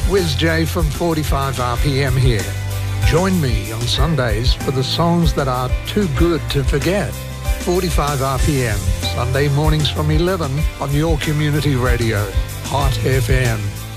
Wiz J from 45 RPM here. Join me on Sundays for the songs that are too good to forget. 45 RPM, Sunday mornings from 11 on your community radio, Hot FM.